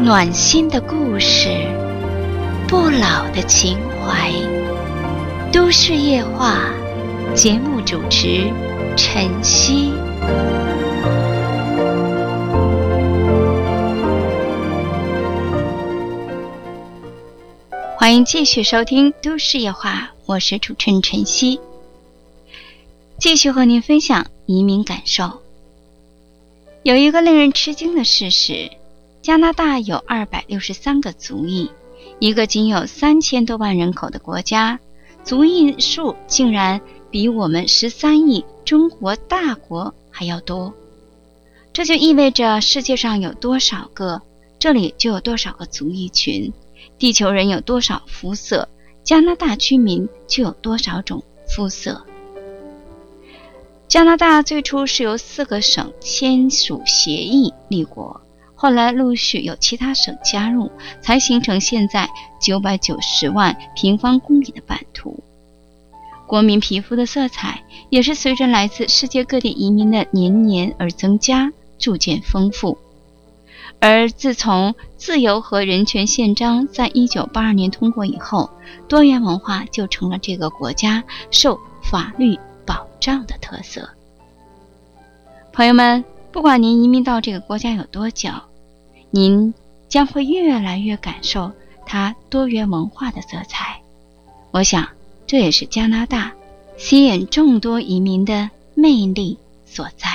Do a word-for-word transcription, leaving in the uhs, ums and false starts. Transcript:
暖心的故事，不老的情怀。都市夜话，节目主持晨曦。欢迎继续收听都市夜话，我是主持人晨曦。继续和您分享移民感受。有一个令人吃惊的事实，加拿大有二百六十三个族裔，一个仅有三千多万人口的国家，族裔数竟然比我们十三亿中国大国还要多。这就意味着世界上有多少个，这里就有多少个族裔群，地球人有多少肤色，加拿大居民就有多少种肤色。加拿大最初是由四个省签署协议立国，后来陆续有其他省加入，才形成现在九百九十万平方公里的版图。国民皮肤的色彩也是随着来自世界各地移民的年年而增加，逐渐丰富。而自从自由和人权宪章在一九八二年通过以后，多元文化就成了这个国家受法律保障的特色。朋友们，不管您移民到这个国家有多久，您将会越来越感受它多元文化的色彩。我想这也是加拿大吸引众多移民的魅力所在。